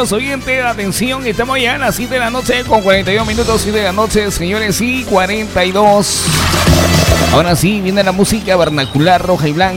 estimados oyentes, atención, estamos ya a las 7 de la noche con 42 minutos, 7 de la noche, señores, y 42. Ahora sí, viene la música vernacular roja y blanca.